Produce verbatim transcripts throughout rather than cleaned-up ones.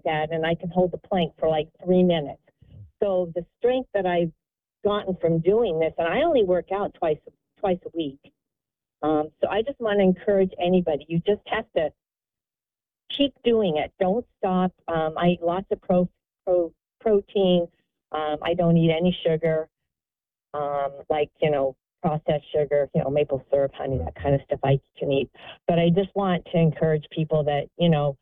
that, and I can hold the plank for like three minutes. So the strength that I've gotten from doing this, and I only work out twice twice a week. Um, so I just want to encourage anybody. You just have to keep doing it. Don't stop. Um, I eat lots of pro, pro protein. Um, I don't eat any sugar, um, like, you know, processed sugar, you know, maple syrup, honey, that kind of stuff I can eat. But I just want to encourage people that, you know,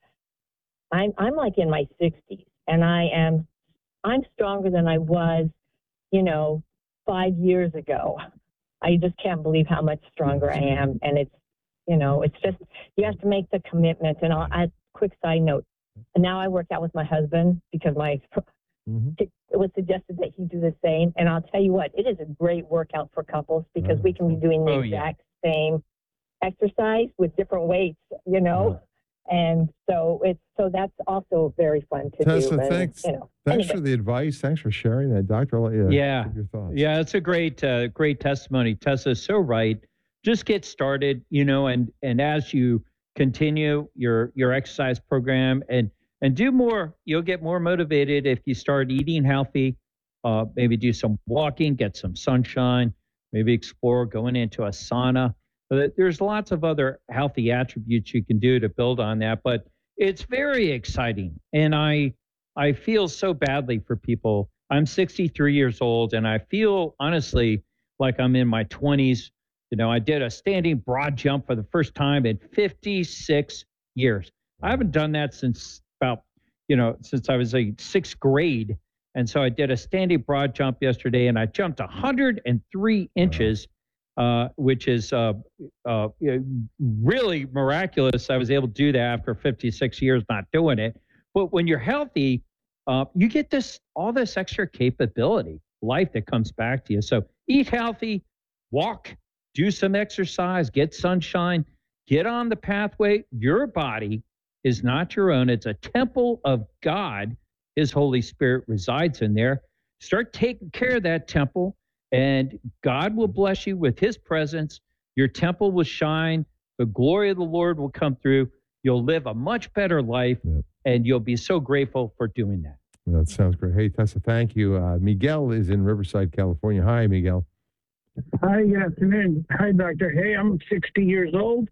I'm I'm like in my sixties, and I am I'm stronger than I was, you know, five years ago. I just can't believe how much stronger I am, and it's, you know, it's just you have to make the commitment. And I'll add a quick side note. Now I work out with my husband because my mm-hmm. it was suggested that he do the same. And I'll tell you what, it is a great workout for couples because oh, we can be doing the oh, exact yeah. same exercise with different weights, you know. Yeah. And so it's so that's also very fun to Tessa, do. And, thanks. You know, thanks anyway. for the advice. Thanks for sharing that, Doctor. I'll let you yeah, give your thoughts. Yeah, it's a great, uh, great testimony. Tessa's so right. Just get started, you know, and and as you continue your your exercise program and and do more, you'll get more motivated if you start eating healthy. Uh, maybe do some walking, get some sunshine. Maybe explore going into a sauna. There's lots of other healthy attributes you can do to build on that, but it's very exciting. And I I feel so badly for people. I'm sixty-three years old, and I feel honestly like I'm in my twenties. You know, I did a standing broad jump for the first time in fifty-six years. I haven't done that since about, you know, since I was in sixth grade. And so I did a standing broad jump yesterday, and I jumped one hundred three inches. Uh, which is uh, uh, really miraculous. I was able to do that after fifty-six years not doing it. But when you're healthy, uh, you get this all this extra capability, life that comes back to you. So eat healthy, walk, do some exercise, get sunshine, get on the pathway. Your body is not your own. It's a temple of God. His Holy Spirit resides in there. Start taking care of that temple. And God will bless you with his presence. Your temple will shine. The glory of the Lord will come through. You'll live a much better life, yep. and you'll be so grateful for doing that. That sounds great. Hey, Tessa, thank you. Uh, Miguel is in Riverside, California. Hi, Miguel. Hi, good afternoon. Hi, Doctor. Hey, I'm sixty years old.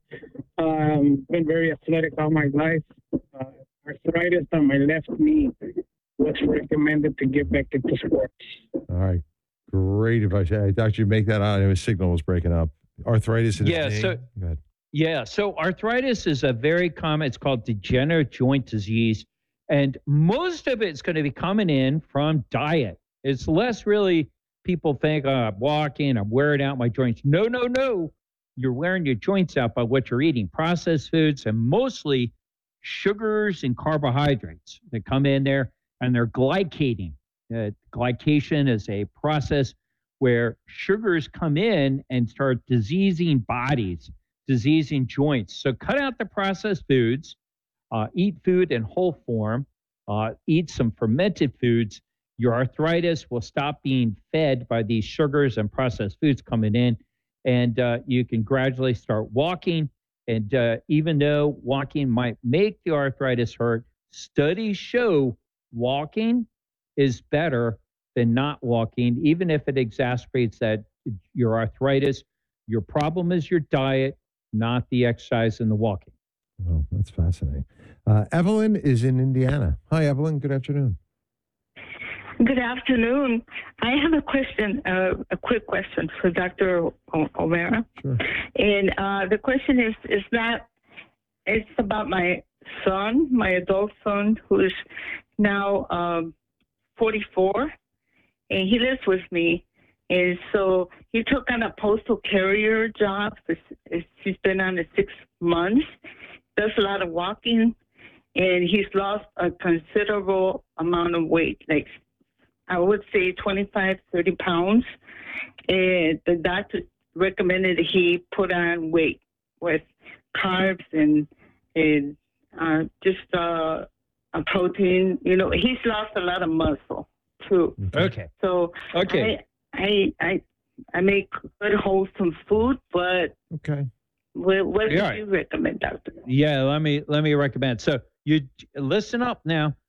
Um, been very athletic all my life. Uh, arthritis on my left knee was recommended to get back into sports. All right. Great advice. Hey, Doctor, you make that out. His signal was breaking up. Arthritis in yeah, his knee? So, Go ahead. Yeah, so arthritis is a very common, it's called degenerative joint disease. And most of it's going to be coming in from diet. It's less really people think, oh, I'm walking, I'm wearing out my joints. No, no, no. You're wearing your joints out by what you're eating. Processed foods and mostly sugars and carbohydrates that come in there and they're glycating. Uh, glycation is a process where sugars come in and start diseasing bodies, diseasing joints. So cut out the processed foods, uh, eat food in whole form, uh, eat some fermented foods. Your arthritis will stop being fed by these sugars and processed foods coming in, and uh, you can gradually start walking. And uh, even though walking might make the arthritis hurt, studies show walking is better than not walking, even if it exacerbates that your arthritis. Your problem is your diet, not the exercise and the walking. Oh, that's fascinating. Uh, Evelyn is in Indiana. Hi, Evelyn. Good afternoon. Good afternoon. I have a question, uh, a quick question for Doctor O- O'Mara. Sure. And uh, the question is, is that it's about my son, my adult son, who is now um, forty-four, and he lives with me. And so he took on a postal carrier job. He's been on it six months, does a lot of walking, and he's lost a considerable amount of weight, like I would say twenty-five, thirty pounds. And the doctor recommended he put on weight with carbs and, and uh, just uh, a protein. You know, he's lost a lot of muscle too. Okay. So okay. I, I, I, I make good wholesome food, but okay. What, what do right. you recommend, Doctor? Yeah, let me let me recommend. So you listen up now.